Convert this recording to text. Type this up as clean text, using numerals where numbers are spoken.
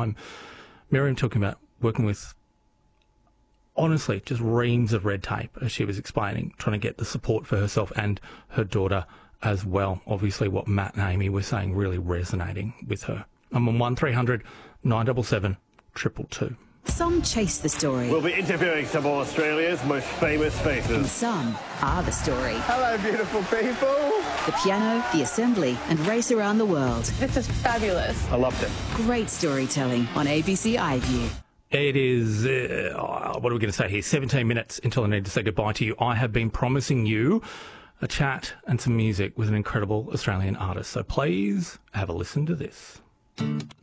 time. Miriam talking about working with, honestly, just reams of red tape, as she was explaining, trying to get the support for herself and her daughter as well. Obviously, what Matt and Amy were saying really resonating with her. I'm on 1300 977 222. Some chase the story. We'll be interviewing some of Australia's most famous And faces. some are the story. Hello, beautiful people. The piano, the assembly, and race around the world. This is fabulous. I loved it. Great storytelling on ABC iView. It is, what are we going to say here? 17 minutes until I need to say goodbye to you. I have been promising you a chat and some music with an incredible Australian artist. So please have a listen to this.